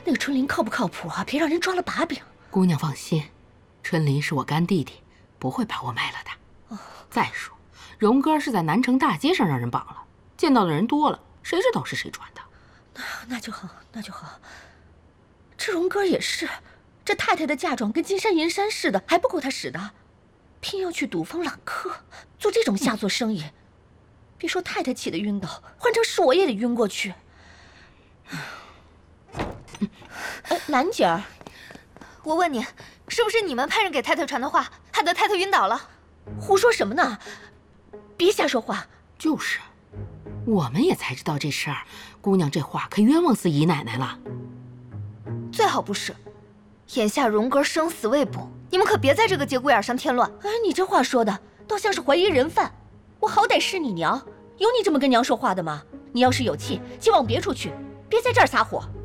那个春林靠不靠谱啊？别让人抓了把柄。 姑娘放心，春林是我干弟弟，不会把我卖了的。再说，荣哥是在南城大街上让人绑了，见到的人多了，谁知道是谁传的？ 那就好，那就好。这荣哥也是，这太太的嫁妆跟金山银山似的，还不够他使的，偏要去赌坊揽客，做这种下作生意。别说太太气得晕倒，换成是我也得晕过去。兰姐儿， 我问你，是不是你们派人给太太传的话，害得太太晕倒了？ 胡说什么呢？别瞎说话。 就是，我们也才知道这事儿，姑娘这话可冤枉死姨奶奶了。 最好不是，眼下荣哥生死未卜，你们可别在这个节骨眼上添乱。 哎，你这话说的倒像是怀疑人犯。我好歹是你娘，有你这么跟娘说话的吗？你要是有气，就往别处去，别在这儿撒火。